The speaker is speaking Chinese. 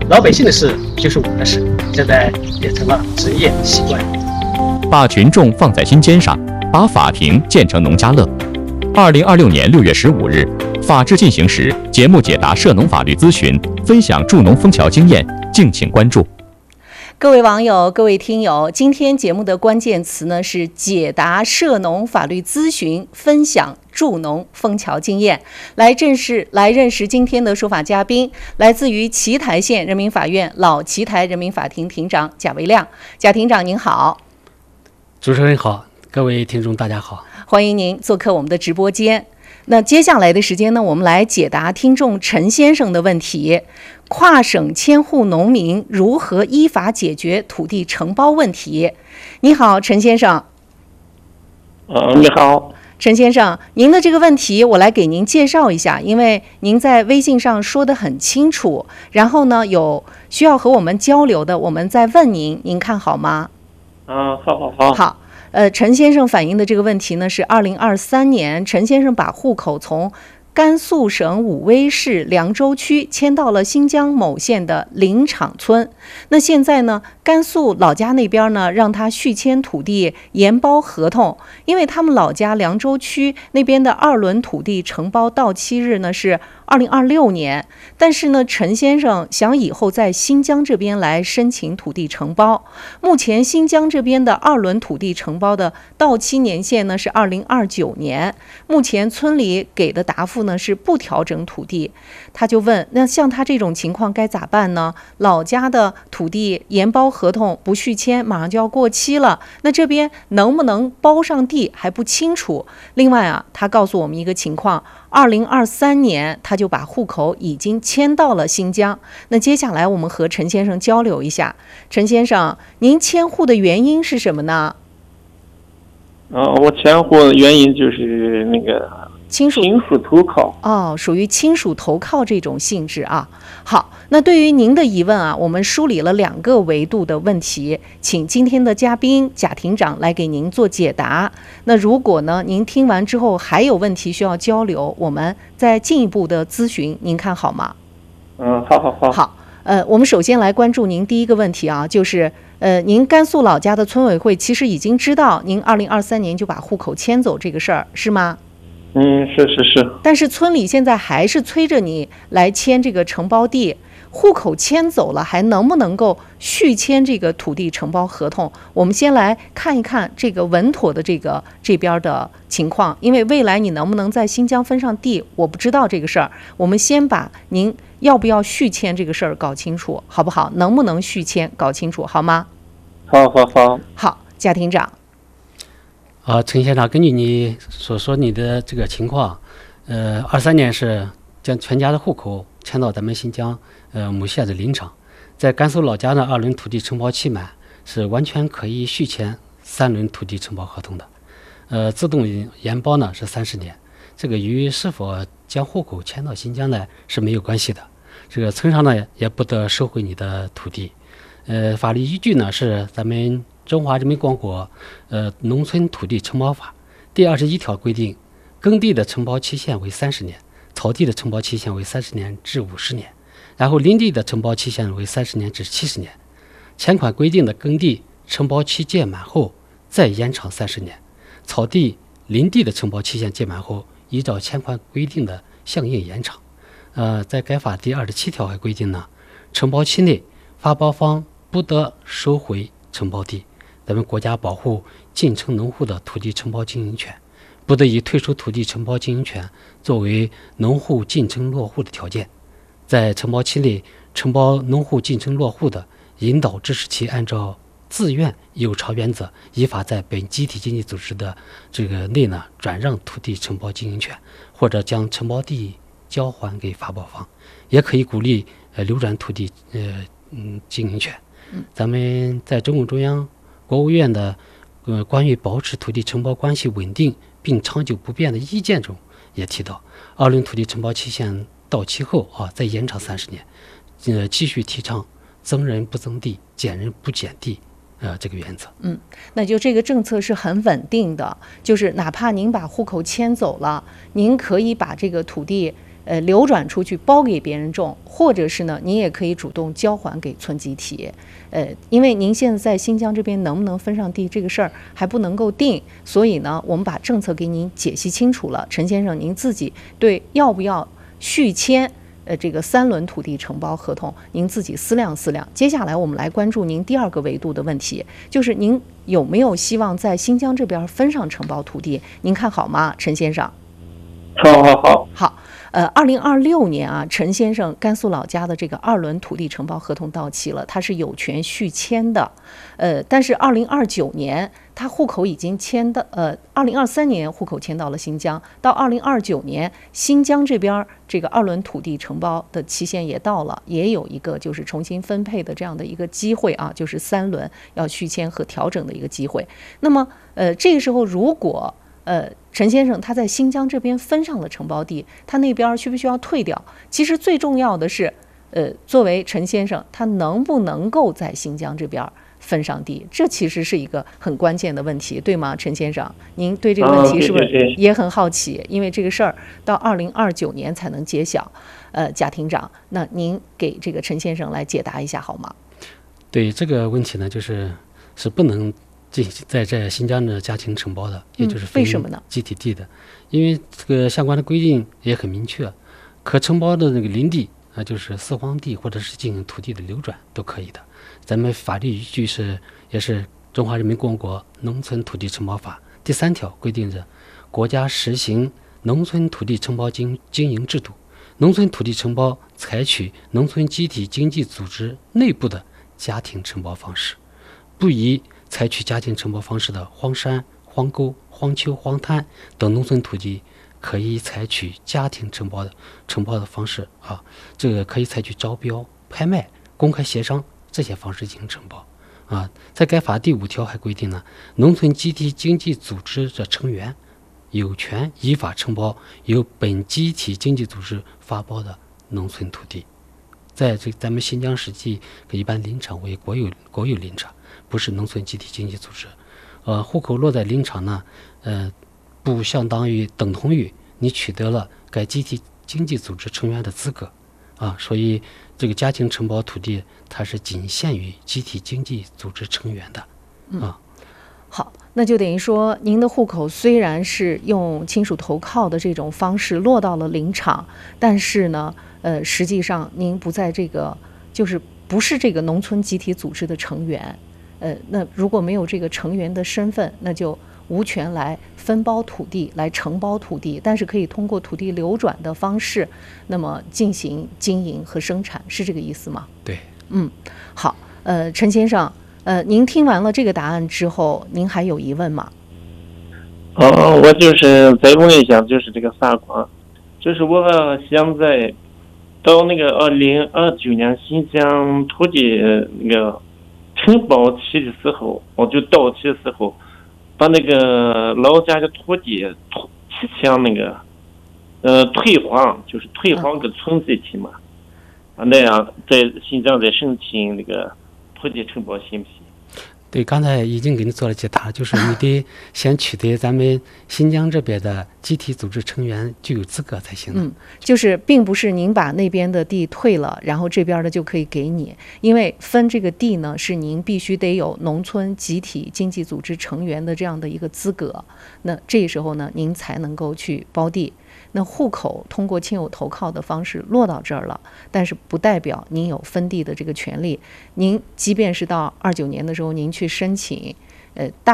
老百姓的事就是我的事，现在也成了职业习惯。 把群众放在心尖上，把法庭建成农家乐。2026年6月15日，法治进行时节目解答涉农法律咨询，分享助农枫桥经验，敬请关注。 各位网友，各位听友，今天节目的关键词呢是解答涉农法律咨询，分享助农枫桥经验。来认识今天的说法嘉宾，来自于奇台县人民法院老奇台人民法庭庭长贾维亮。贾庭长您好。 主持人好，各位听众大家好， 欢迎您做客我们的直播间。那接下来的时间呢，我们来解答听众陈先生的问题：跨省迁户农民如何依法解决土地承包问题？你好，陈先生。 你好， 陈先生，您的这个问题我来给您介绍一下，因为您在微信上说得很清楚，然后呢有需要和我们交流的，我们再问您，您看好吗？好。陈先生反映的这个问题呢，是2023年，陈先生把户口从甘肃省武威市凉州区迁到了新疆某县的林场村。那现在呢，甘肃老家那边呢，让他续签土地延包合同，因为他们老家凉州区那边的2轮土地承包到期日呢是2026年，但是呢，陈先生想以后在新疆这边来申请土地承包。目前新疆这边的2轮土地承包的到期年限呢是2029年，目前村里给的答复呢是不调整土地。他就问，那像他这种情况该咋办呢？老家的土地延包合同不续签，马上就要过期了，那这边能不能包上地还不清楚。另外啊，他告诉我们一个情况，2023年他就把户口已经迁到了新疆。那接下来我们和陈先生交流一下。陈先生，您迁户的原因是什么呢？ 我迁户的原因就是那个亲属投靠。 属于亲属投靠这种性质啊。好，那对于您的疑问啊，我们梳理了2个维度的问题，请今天的嘉宾贾庭长来给您做解答。那如果呢，您听完之后还有问题需要交流，我们再进一步的咨询，您看好吗？好，我们首先来关注您第一个问题啊，就是您甘肃老家的村委会其实已经知道您2023年就把户口迁走这个事儿，是吗？ 是。 但是村里现在还是催着你来签这个承包地，户口迁走了，还能不能够续签这个土地承包合同？我们先来看一看这个稳妥的这边的情况，因为未来你能不能在新疆分上地，我不知道这个事儿。我们先把您要不要续签这个事儿搞清楚，好不好？能不能续签搞清楚，好吗？好，贾庭长。 陈先生，根据你所说你的这个情况，23年是将全家的户口迁到咱们新疆某县的林场，在甘肃老家的2轮土地承包期满，是完全可以续签3轮土地承包合同的。自动延包呢是30年，这个与是否将户口迁到新疆呢是没有关系的。这个村上呢也不得收回你的土地。法律依据呢是咱们中华人民共和国农村土地承包法第21条规定，耕地的承包期限为30年，草地的承包期限为30年至50年，然后林地的承包期限为30年至70年。前款规定的耕地承包期届满后再延长30年，草地、林地的承包期限届满后，依照前款规定的相应延长。在该法第27条还规定呢，承包期内发包方不得收回承包地。咱们国家保护进城农户的土地承包经营权，不得以退出土地承包经营权作为农户进城落户的条件。在承包期内，承包农户进城落户的，引导支持其按照自愿有偿原则，依法在本集体经济组织的这个内呢转让土地承包经营权，或者将承包地交还给发包方，也可以鼓励流转土地经营权。咱们在中共中央、国务院的关于保持土地承包关系稳定并长久不变的意见中也提到，2轮土地承包期限到期后再延长30年，继续提倡增人不增地、减人不减地这个原则。 那就这个政策是很稳定的，就是哪怕您把户口迁走了，您可以把这个土地流转出去包给别人种，或者是呢您也可以主动交还给村集体。因为您现在在新疆这边能不能分上地这个事儿还不能够定，所以呢我们把政策给您解析清楚了。陈先生您自己对要不要续签这个3轮土地承包合同，您自己思量思量。接下来我们来关注您第2个维度的问题，就是您有没有希望在新疆这边分上承包土地？您看好吗，陈先生？ 好。 2026年啊，陈先生甘肃老家的这个2轮土地承包合同到期了，他是有权续签的。但是2029年他户口已经迁的，2023年户口迁到了新疆，到2029年新疆这边这个2轮土地承包的期限也到了，也有一个就是重新分配的这样的一个机会啊，就是3轮要续签和调整的一个机会。那么这个时候如果陈先生他在新疆这边分上了承包地，他那边需不需要退掉？其实最重要的是，作为陈先生，他能不能够在新疆这边分上地？这其实是一个很关键的问题，对吗，陈先生？您对这个问题是不是也很好奇？因为这个事儿到2029年才能揭晓。贾厅长，那您给这个陈先生来解答一下好吗？ 对这个问题呢，是不能在这新疆的家庭承包的，也就是分集体地的，因为这个相关的规定也很明确，可承包的那个林地啊，就是私荒地或者是进行土地的流转都可以的。咱们法律依据也是《中华人民共和国农村土地承包法》第3条规定着，国家实行农村土地承包经营制度，农村土地承包采取农村集体经济组织内部的家庭承包方式，不宜采取家庭承包方式的荒山、荒沟、荒丘、荒滩等农村土地，可以采取家庭承包的方式啊，这个可以采取招标、拍卖、公开协商这些方式进行承包啊。在该法第5条还规定呢，农村集体经济组织的成员有权依法承包由本集体经济组织发包的农村土地。在咱们新疆实际一般林场为国有林场，不是农村集体经济组织。户口落在林场呢，不相当于等同于你取得了该集体经济组织成员的资格啊，所以这个家庭承包土地它是仅限于集体经济组织成员的啊。 好，那就等于说，您的户口虽然是用亲属投靠的这种方式落到了林场，但是呢，实际上您不在这个，就是不是这个农村集体组织的成员。那如果没有这个成员的身份，那就无权来分包土地、来承包土地，但是可以通过土地流转的方式，那么进行经营和生产，是这个意思吗？ 对， 好，陈先生。您听完了这个答案之后，您还有疑问吗？ 我就是再问一下，就是这个撒款，就是我想在到那个2029年新疆土地那个承包期的时候，我就到期的时候，把那个老家的土地提前那个退还，就是退还给村集体嘛，那样在新疆再申请那个土地承包行不行？ 对，刚才已经给你做了解答，就是你得先取得咱们新疆这边的集体组织成员具有资格才行。 就是并不是您把那边的地退了，然后这边的就可以给你，因为分这个地呢，是您必须得有农村集体经济组织成员的这样的一个资格，那这时候呢，您才能够去包地。那户口通过亲友投靠的方式落到这儿了，但是不代表您有分地的这个权利。您即便是到29年的时候，您去申请，大